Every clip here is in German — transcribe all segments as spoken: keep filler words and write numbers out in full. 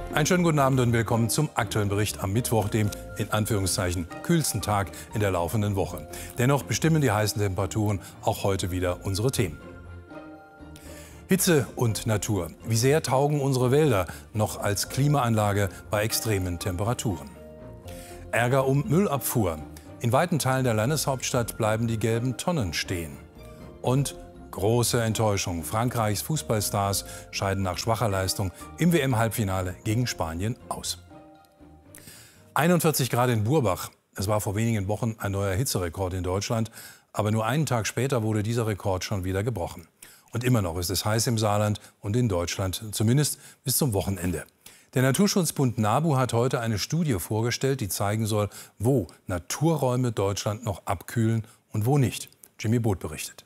Einen schönen guten Abend und willkommen zum aktuellen Bericht am Mittwoch, dem in Anführungszeichen kühlsten Tag in der laufenden Woche. Dennoch bestimmen die heißen Temperaturen auch heute wieder unsere Themen. Hitze und Natur. Wie sehr taugen unsere Wälder noch als Klimaanlage bei extremen Temperaturen? Ärger um Müllabfuhr. In weiten Teilen der Landeshauptstadt bleiben die gelben Tonnen stehen. Und große Enttäuschung. Frankreichs Fußballstars scheiden nach schwacher Leistung im W M-Halbfinale gegen Spanien aus. einundvierzig Grad in Burbach. Es war vor wenigen Wochen ein neuer Hitzerekord in Deutschland. Aber nur einen Tag später wurde dieser Rekord schon wieder gebrochen. Und immer noch ist es heiß im Saarland und in Deutschland, zumindest bis zum Wochenende. Der Naturschutzbund NABU hat heute eine Studie vorgestellt, die zeigen soll, wo Naturräume Deutschland noch abkühlen und wo nicht. Jimmy Boot berichtet.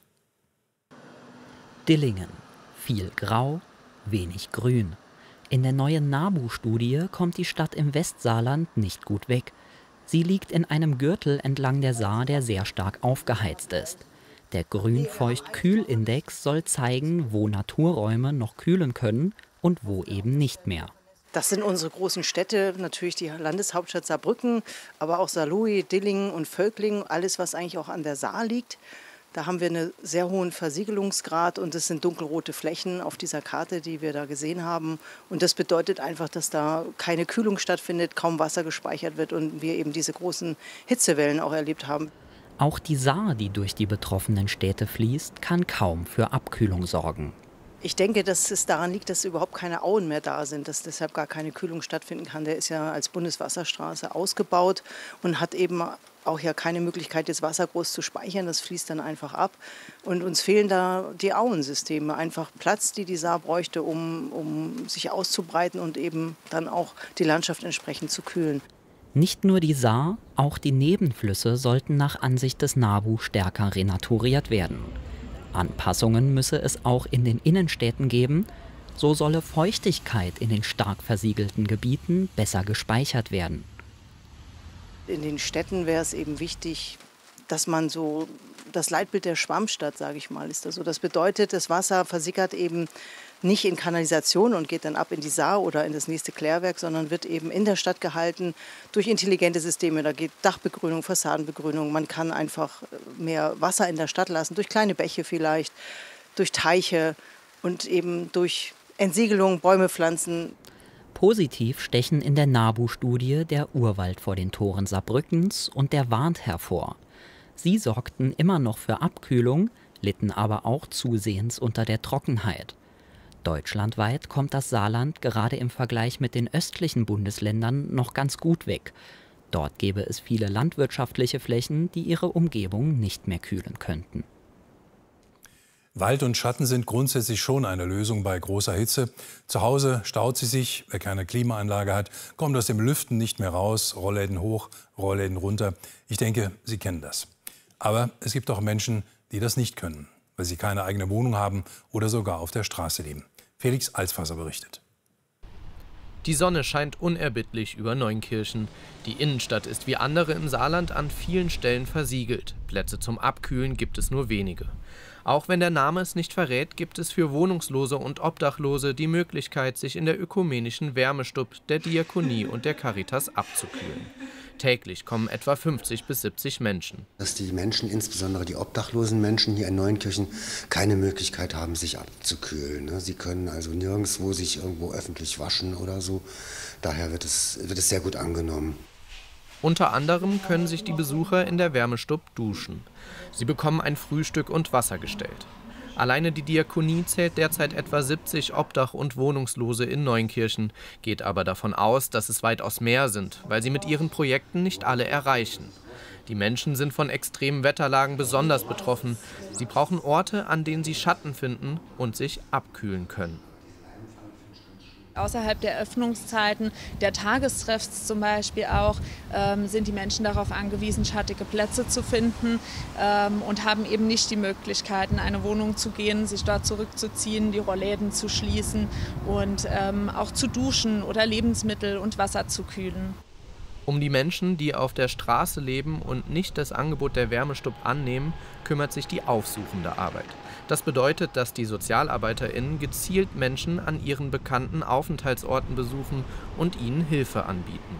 Dillingen. Viel Grau, wenig Grün. In der neuen NABU-Studie kommt die Stadt im Westsaarland nicht gut weg. Sie liegt in einem Gürtel entlang der Saar, der sehr stark aufgeheizt ist. Der Grün-Feucht-Kühl-Index soll zeigen, wo Naturräume noch kühlen können und wo eben nicht mehr. Das sind unsere großen Städte, natürlich die Landeshauptstadt Saarbrücken, aber auch Saarlouis, Dillingen und Völklingen, alles was eigentlich auch an der Saar liegt. Da haben wir einen sehr hohen Versiegelungsgrad und es sind dunkelrote Flächen auf dieser Karte, die wir da gesehen haben. Und das bedeutet einfach, dass da keine Kühlung stattfindet, kaum Wasser gespeichert wird und wir eben diese großen Hitzewellen auch erlebt haben. Auch die Saar, die durch die betroffenen Städte fließt, kann kaum für Abkühlung sorgen. Ich denke, dass es daran liegt, dass überhaupt keine Auen mehr da sind, dass deshalb gar keine Kühlung stattfinden kann. Der ist ja als Bundeswasserstraße ausgebaut und hat eben auch ja keine Möglichkeit, das Wasser groß zu speichern. Das fließt dann einfach ab. Und uns fehlen da die Auensysteme, einfach Platz, die die Saar bräuchte, um, um sich auszubreiten und eben dann auch die Landschaft entsprechend zu kühlen. Nicht nur die Saar, auch die Nebenflüsse sollten nach Ansicht des NABU stärker renaturiert werden. Anpassungen müsse es auch in den Innenstädten geben. So solle Feuchtigkeit in den stark versiegelten Gebieten besser gespeichert werden. In den Städten wäre es eben wichtig, dass man so das Leitbild der Schwammstadt, sage ich mal, ist das so. Das bedeutet, das Wasser versickert eben nicht in Kanalisation und geht dann ab in die Saar oder in das nächste Klärwerk, sondern wird eben in der Stadt gehalten durch intelligente Systeme. Da geht Dachbegrünung, Fassadenbegrünung. Man kann einfach mehr Wasser in der Stadt lassen, durch kleine Bäche vielleicht, durch Teiche und eben durch Entsiegelung, Bäume pflanzen. Positiv stechen in der NABU-Studie der Urwald vor den Toren Saarbrückens und der Warnt hervor. Sie sorgten immer noch für Abkühlung, litten aber auch zusehends unter der Trockenheit. Deutschlandweit kommt das Saarland gerade im Vergleich mit den östlichen Bundesländern noch ganz gut weg. Dort gäbe es viele landwirtschaftliche Flächen, die ihre Umgebung nicht mehr kühlen könnten. Wald und Schatten sind grundsätzlich schon eine Lösung bei großer Hitze. Zu Hause staut sie sich, wer keine Klimaanlage hat, kommt aus dem Lüften nicht mehr raus, Rollläden hoch, Rollläden runter. Ich denke, Sie kennen das. Aber es gibt auch Menschen, die das nicht können, weil sie keine eigene Wohnung haben oder sogar auf der Straße leben. Felix Alsfasser berichtet. Die Sonne scheint unerbittlich über Neunkirchen. Die Innenstadt ist wie andere im Saarland an vielen Stellen versiegelt. Plätze zum Abkühlen gibt es nur wenige. Auch wenn der Name es nicht verrät, gibt es für Wohnungslose und Obdachlose die Möglichkeit, sich in der ökumenischen Wärmestub der Diakonie und der Caritas abzukühlen. Täglich kommen etwa fünfzig bis siebzig Menschen. Dass die Menschen, insbesondere die obdachlosen Menschen hier in Neunkirchen, keine Möglichkeit haben, sich abzukühlen. Sie können also nirgendwo sich irgendwo öffentlich waschen oder so. Daher wird es, wird es sehr gut angenommen. Unter anderem können sich die Besucher in der Wärmestub duschen. Sie bekommen ein Frühstück und Wasser gestellt. Alleine die Diakonie zählt derzeit etwa siebzig Obdach- und Wohnungslose in Neunkirchen, geht aber davon aus, dass es weitaus mehr sind, weil sie mit ihren Projekten nicht alle erreichen. Die Menschen sind von extremen Wetterlagen besonders betroffen. Sie brauchen Orte, an denen sie Schatten finden und sich abkühlen können. Außerhalb der Öffnungszeiten, der Tagestreffs zum Beispiel auch, ähm, sind die Menschen darauf angewiesen, schattige Plätze zu finden ähm, und haben eben nicht die Möglichkeit, in eine Wohnung zu gehen, sich dort zurückzuziehen, die Rollläden zu schließen und ähm, auch zu duschen oder Lebensmittel und Wasser zu kühlen. Um die Menschen, die auf der Straße leben und nicht das Angebot der Wärmestub annehmen, kümmert sich die aufsuchende Arbeit. Das bedeutet, dass die SozialarbeiterInnen gezielt Menschen an ihren bekannten Aufenthaltsorten besuchen und ihnen Hilfe anbieten.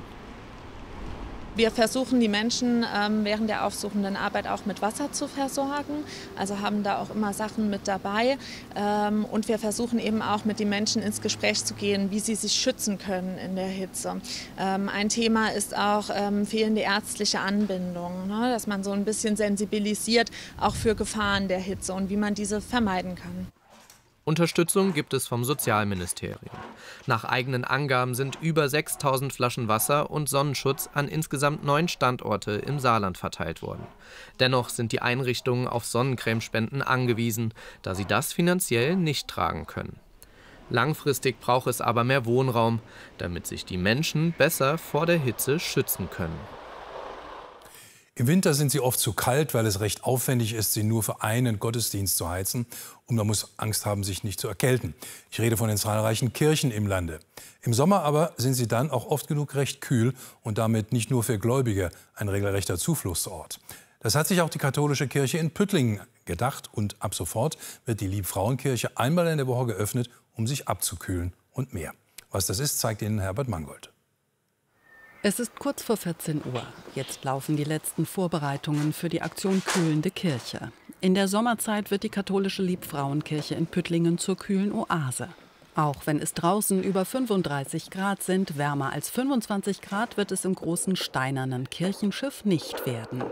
Wir versuchen die Menschen ähm, während der aufsuchenden Arbeit auch mit Wasser zu versorgen, also haben da auch immer Sachen mit dabei ähm, und wir versuchen eben auch mit den Menschen ins Gespräch zu gehen, wie sie sich schützen können in der Hitze. Ähm, ein Thema ist auch ähm, fehlende ärztliche Anbindung, ne? Dass man so ein bisschen sensibilisiert auch für Gefahren der Hitze und wie man diese vermeiden kann. Unterstützung gibt es vom Sozialministerium. Nach eigenen Angaben sind über sechstausend Flaschen Wasser und Sonnenschutz an insgesamt neun Standorte im Saarland verteilt worden. Dennoch sind die Einrichtungen auf Sonnencremespenden angewiesen, da sie das finanziell nicht tragen können. Langfristig braucht es aber mehr Wohnraum, damit sich die Menschen besser vor der Hitze schützen können. Im Winter sind sie oft zu kalt, weil es recht aufwendig ist, sie nur für einen Gottesdienst zu heizen. Und man muss Angst haben, sich nicht zu erkälten. Ich rede von den zahlreichen Kirchen im Lande. Im Sommer aber sind sie dann auch oft genug recht kühl und damit nicht nur für Gläubige ein regelrechter Zufluchtsort. Das hat sich auch die katholische Kirche in Püttlingen gedacht. Und ab sofort wird die Liebfrauenkirche einmal in der Woche geöffnet, um sich abzukühlen und mehr. Was das ist, zeigt Ihnen Herbert Mangold. Es ist kurz vor vierzehn Uhr. Jetzt laufen die letzten Vorbereitungen für die Aktion Kühlende Kirche. In der Sommerzeit wird die katholische Liebfrauenkirche in Püttlingen zur kühlen Oase. Auch wenn es draußen über fünfunddreißig Grad sind, wärmer als fünfundzwanzig Grad wird es im großen steinernen Kirchenschiff nicht werden.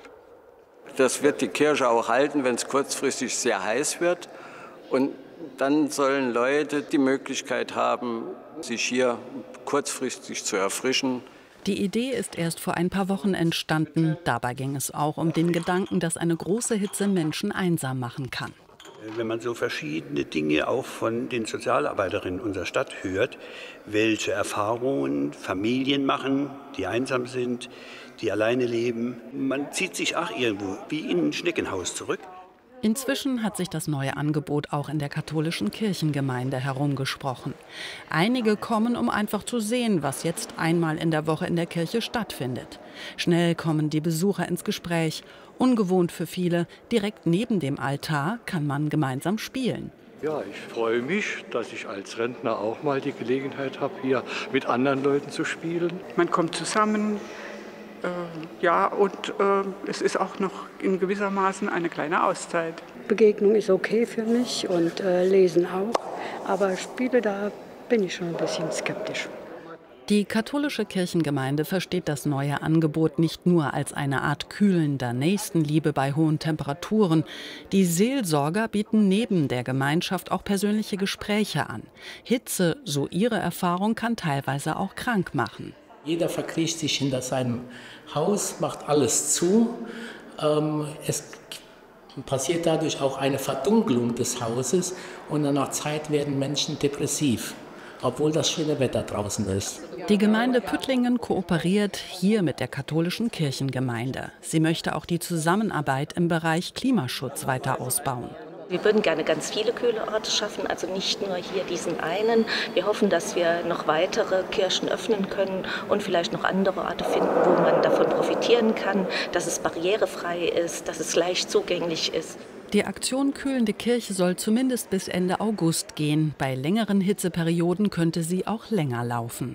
Das wird die Kirche auch halten, wenn es kurzfristig sehr heiß wird. Und dann sollen Leute die Möglichkeit haben, sich hier kurzfristig zu erfrischen. Die Idee ist erst vor ein paar Wochen entstanden. Dabei ging es auch um den Gedanken, dass eine große Hitze Menschen einsam machen kann. Wenn man so verschiedene Dinge auch von den Sozialarbeiterinnen unserer Stadt hört, welche Erfahrungen Familien machen, die einsam sind, die alleine leben, man zieht sich auch irgendwo wie in ein Schneckenhaus zurück. Inzwischen hat sich das neue Angebot auch in der katholischen Kirchengemeinde herumgesprochen. Einige kommen, um einfach zu sehen, was jetzt einmal in der Woche in der Kirche stattfindet. Schnell kommen die Besucher ins Gespräch. Ungewohnt für viele, direkt neben dem Altar kann man gemeinsam spielen. Ja, ich freue mich, dass ich als Rentner auch mal die Gelegenheit habe, hier mit anderen Leuten zu spielen. Man kommt zusammen. Äh, ja, und äh, es ist auch noch in gewissermaßen eine kleine Auszeit. Begegnung ist okay für mich und äh, Lesen auch, aber Spiele, da bin ich schon ein bisschen skeptisch. Die katholische Kirchengemeinde versteht das neue Angebot nicht nur als eine Art kühlender Nächstenliebe bei hohen Temperaturen. Die Seelsorger bieten neben der Gemeinschaft auch persönliche Gespräche an. Hitze, so ihre Erfahrung, kann teilweise auch krank machen. Jeder verkriecht sich hinter seinem Haus, macht alles zu. Ähm, es passiert dadurch auch eine Verdunkelung des Hauses und nach Zeit werden Menschen depressiv, obwohl das schöne Wetter draußen ist. Die Gemeinde Püttlingen kooperiert hier mit der katholischen Kirchengemeinde. Sie möchte auch die Zusammenarbeit im Bereich Klimaschutz weiter ausbauen. Wir würden gerne ganz viele kühle Orte schaffen, also nicht nur hier diesen einen. Wir hoffen, dass wir noch weitere Kirchen öffnen können und vielleicht noch andere Orte finden, wo man davon profitieren kann, dass es barrierefrei ist, dass es leicht zugänglich ist. Die Aktion Kühlende Kirche soll zumindest bis Ende August gehen. Bei längeren Hitzeperioden könnte sie auch länger laufen.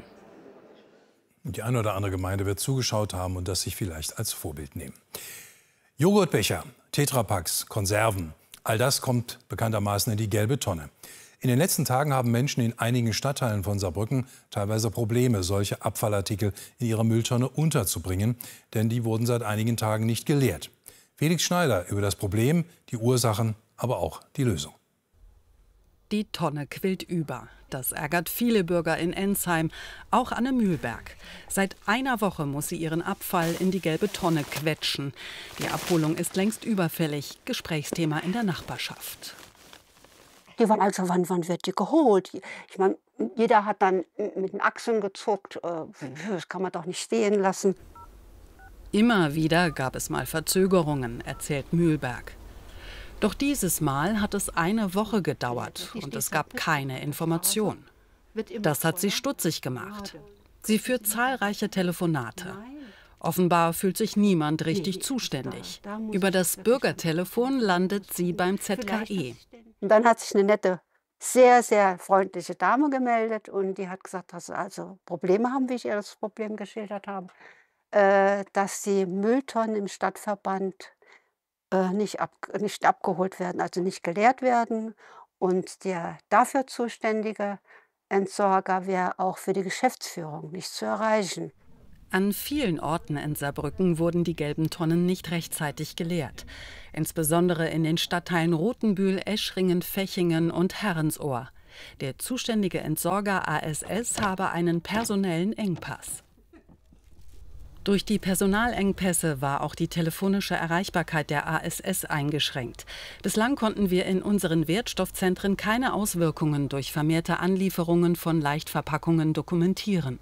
Die eine oder andere Gemeinde wird zugeschaut haben und das sich vielleicht als Vorbild nehmen. Joghurtbecher, Tetrapacks, Konserven. All das kommt bekanntermaßen in die gelbe Tonne. In den letzten Tagen haben Menschen in einigen Stadtteilen von Saarbrücken teilweise Probleme, solche Abfallartikel in ihrer Mülltonne unterzubringen, denn die wurden seit einigen Tagen nicht geleert. Felix Schneider über das Problem, die Ursachen, aber auch die Lösung. Die Tonne quillt über. Das ärgert viele Bürger in Ensheim, auch Anne Mühlberg. Seit einer Woche muss sie ihren Abfall in die gelbe Tonne quetschen. Die Abholung ist längst überfällig. Gesprächsthema in der Nachbarschaft. Die waren also, wann, wann wird die geholt? Ich meine, jeder hat dann mit den Achseln gezuckt. Das kann man doch nicht stehen lassen. Immer wieder gab es mal Verzögerungen, erzählt Mühlberg. Doch dieses Mal hat es eine Woche gedauert und es gab keine Information. Das hat sie stutzig gemacht. Sie führt zahlreiche Telefonate. Offenbar fühlt sich niemand richtig zuständig. Über das Bürgertelefon landet sie beim Z K E. Und dann hat sich eine nette, sehr, sehr freundliche Dame gemeldet und die hat gesagt, dass sie also Probleme haben, wie ich ihr das Problem geschildert habe, äh, dass die Mülltonnen im Stadtverband äh, nicht, ab, nicht abgeholt werden, also nicht geleert werden. Und der dafür zuständige Entsorger wäre auch für die Geschäftsführung nicht zu erreichen. An vielen Orten in Saarbrücken wurden die gelben Tonnen nicht rechtzeitig geleert. Insbesondere in den Stadtteilen Rothenbühl, Eschringen, Fechingen und Herrensohr. Der zuständige Entsorger A S S habe einen personellen Engpass. Durch die Personalengpässe war auch die telefonische Erreichbarkeit der A S S eingeschränkt. Bislang konnten wir in unseren Wertstoffzentren keine Auswirkungen durch vermehrte Anlieferungen von Leichtverpackungen dokumentieren.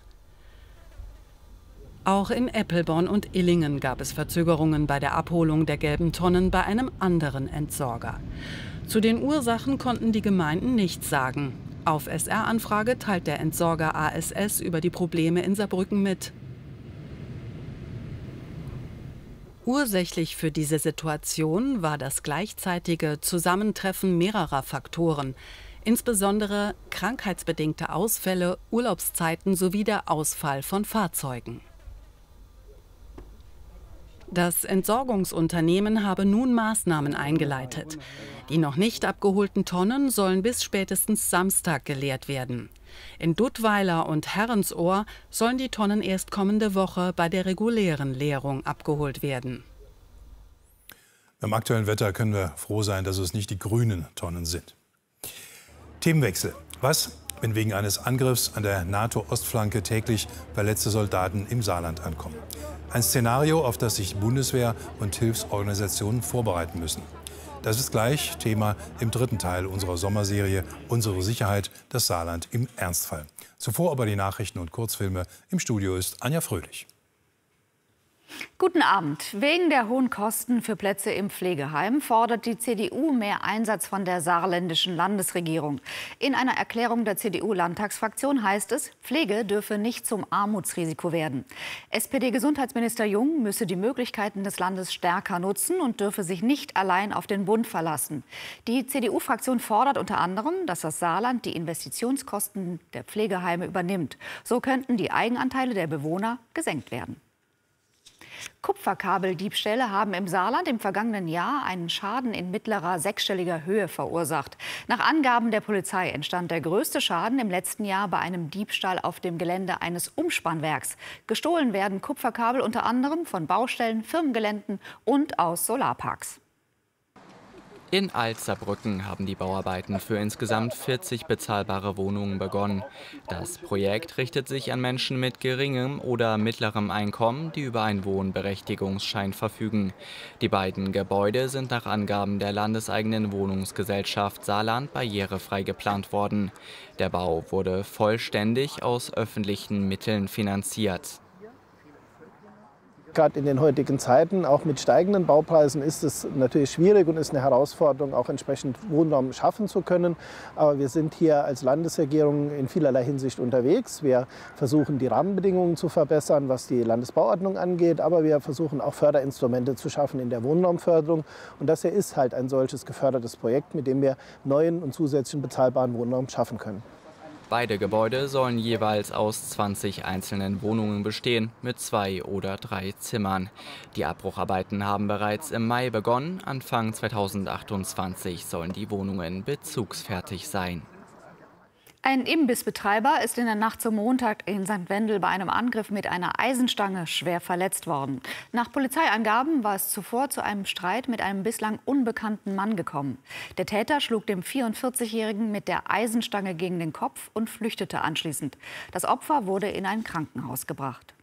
Auch in Eppelborn und Illingen gab es Verzögerungen bei der Abholung der gelben Tonnen bei einem anderen Entsorger. Zu den Ursachen konnten die Gemeinden nichts sagen. Auf S R-Anfrage teilt der Entsorger A S S über die Probleme in Saarbrücken mit. Ursächlich für diese Situation war das gleichzeitige Zusammentreffen mehrerer Faktoren, insbesondere krankheitsbedingte Ausfälle, Urlaubszeiten sowie der Ausfall von Fahrzeugen. Das Entsorgungsunternehmen habe nun Maßnahmen eingeleitet. Die noch nicht abgeholten Tonnen sollen bis spätestens Samstag geleert werden. In Duttweiler und Herrensohr sollen die Tonnen erst kommende Woche bei der regulären Leerung abgeholt werden. Beim aktuellen Wetter können wir froh sein, dass es nicht die grünen Tonnen sind. Themenwechsel. Was, wenn wegen eines Angriffs an der NATO-Ostflanke täglich verletzte Soldaten im Saarland ankommen? Ein Szenario, auf das sich Bundeswehr und Hilfsorganisationen vorbereiten müssen. Das ist gleich Thema im dritten Teil unserer Sommerserie Unsere Sicherheit, das Saarland im Ernstfall. Zuvor aber die Nachrichten und Kurzfilme. Im Studio ist Anja Fröhlich. Guten Abend. Wegen der hohen Kosten für Plätze im Pflegeheim fordert die C D U mehr Einsatz von der saarländischen Landesregierung. In einer Erklärung der C D U-Landtagsfraktion heißt es, Pflege dürfe nicht zum Armutsrisiko werden. S P D-Gesundheitsminister Jung müsse die Möglichkeiten des Landes stärker nutzen und dürfe sich nicht allein auf den Bund verlassen. Die C D U-Fraktion fordert unter anderem, dass das Saarland die Investitionskosten der Pflegeheime übernimmt. So könnten die Eigenanteile der Bewohner gesenkt werden. Kupferkabeldiebstähle haben im Saarland im vergangenen Jahr einen Schaden in mittlerer sechsstelliger Höhe verursacht. Nach Angaben der Polizei entstand der größte Schaden im letzten Jahr bei einem Diebstahl auf dem Gelände eines Umspannwerks. Gestohlen werden Kupferkabel unter anderem von Baustellen, Firmengeländen und aus Solarparks. In Alt-Saarbrücken haben die Bauarbeiten für insgesamt vierzig bezahlbare Wohnungen begonnen. Das Projekt richtet sich an Menschen mit geringem oder mittlerem Einkommen, die über einen Wohnberechtigungsschein verfügen. Die beiden Gebäude sind nach Angaben der landeseigenen Wohnungsgesellschaft Saarland barrierefrei geplant worden. Der Bau wurde vollständig aus öffentlichen Mitteln finanziert. Gerade in den heutigen Zeiten, auch mit steigenden Baupreisen, ist es natürlich schwierig und ist eine Herausforderung, auch entsprechend Wohnraum schaffen zu können. Aber wir sind hier als Landesregierung in vielerlei Hinsicht unterwegs. Wir versuchen, die Rahmenbedingungen zu verbessern, was die Landesbauordnung angeht. Aber wir versuchen auch Förderinstrumente zu schaffen in der Wohnraumförderung. Und das hier ist halt ein solches gefördertes Projekt, mit dem wir neuen und zusätzlichen bezahlbaren Wohnraum schaffen können. Beide Gebäude sollen jeweils aus zwanzig einzelnen Wohnungen bestehen, mit zwei oder drei Zimmern. Die Abbrucharbeiten haben bereits im Mai begonnen. Anfang zweitausendachtundzwanzig sollen die Wohnungen bezugsfertig sein. Ein Imbissbetreiber ist in der Nacht zum Montag in Sankt Wendel bei einem Angriff mit einer Eisenstange schwer verletzt worden. Nach Polizeiangaben war es zuvor zu einem Streit mit einem bislang unbekannten Mann gekommen. Der Täter schlug dem vierundvierzigjährigen mit der Eisenstange gegen den Kopf und flüchtete anschließend. Das Opfer wurde in ein Krankenhaus gebracht.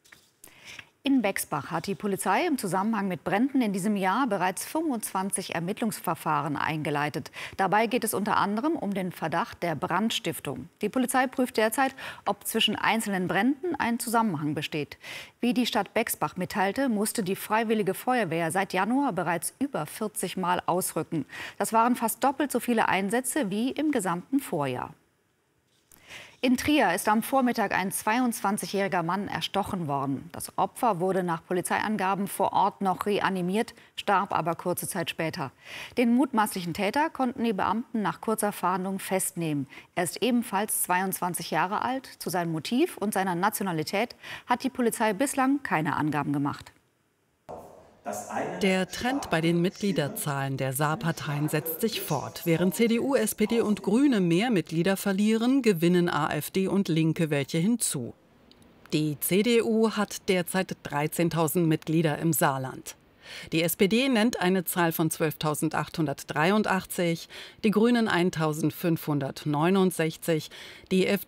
In Bexbach hat die Polizei im Zusammenhang mit Bränden in diesem Jahr bereits fünfundzwanzig Ermittlungsverfahren eingeleitet. Dabei geht es unter anderem um den Verdacht der Brandstiftung. Die Polizei prüft derzeit, ob zwischen einzelnen Bränden ein Zusammenhang besteht. Wie die Stadt Bexbach mitteilte, musste die Freiwillige Feuerwehr seit Januar bereits über vierzig Mal ausrücken. Das waren fast doppelt so viele Einsätze wie im gesamten Vorjahr. In Trier ist am Vormittag ein zweiundzwanzigjähriger Mann erstochen worden. Das Opfer wurde nach Polizeiangaben vor Ort noch reanimiert, starb aber kurze Zeit später. Den mutmaßlichen Täter konnten die Beamten nach kurzer Fahndung festnehmen. Er ist ebenfalls zweiundzwanzig Jahre alt. Zu seinem Motiv und seiner Nationalität hat die Polizei bislang keine Angaben gemacht. Der Trend bei den Mitgliederzahlen der Saarparteien setzt sich fort. Während C D U, S P D und Grüne mehr Mitglieder verlieren, gewinnen AfD und Linke welche hinzu. Die C D U hat derzeit dreizehntausend Mitglieder im Saarland. Die S P D nennt eine Zahl von zwölftausendachthundertdreiundachtzig, die Grünen eintausendfünfhundertneunundsechzig, die